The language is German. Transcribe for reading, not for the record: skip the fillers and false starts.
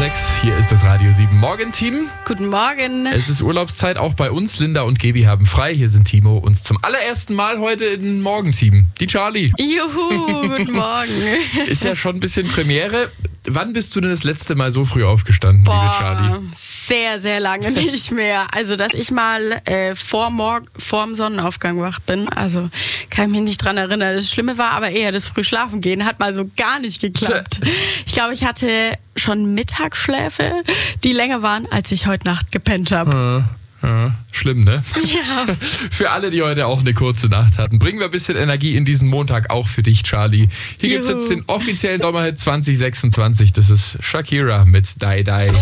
6. Hier ist das Radio 7 Morgenteam. Guten Morgen. Es ist Urlaubszeit auch bei uns. Linda und Gaby haben frei. Hier sind Timo und zum allerersten Mal heute in Morgenteam. Die Charlie. Juhu, guten Morgen. Ist ja schon ein bisschen Premiere. Wann bist du denn das letzte Mal so früh aufgestanden, liebe Charlie? Sehr, sehr lange nicht mehr. Also, dass ich mal vorm Sonnenaufgang wach bin. Also, kann ich mich nicht dran erinnern. Das Schlimme war aber eher das Frühschlafengehen. Hat mal so gar nicht geklappt. Ich glaube, ich hatte schon Mittagsschläfe, die länger waren, als ich heute Nacht gepennt habe. Ja, schlimm, ne? Ja. Für alle, die heute auch eine kurze Nacht hatten. Bringen wir ein bisschen Energie in diesen Montag, auch für dich, Charlie. Hier gibt es jetzt den offiziellen Sommerhit 2026. Das ist Shakira mit Die Die.